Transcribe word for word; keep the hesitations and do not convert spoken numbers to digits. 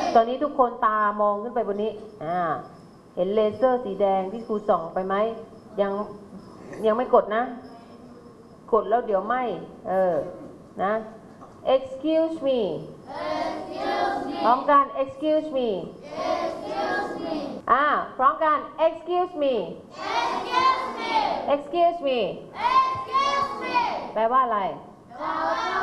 ตอนนี้ทุกคนตามองขึ้นไปบนนี้อ่าเห็นเลเซอร์สีแดงที่ครูส่องไปไหมยังยังไม่กดนะกดแล้วเดี๋ยวไม่เออนะ excuse me พร้อมกัน excuse me อ่าพร้อมกัน excuse me excuse me แปลว่าอะไร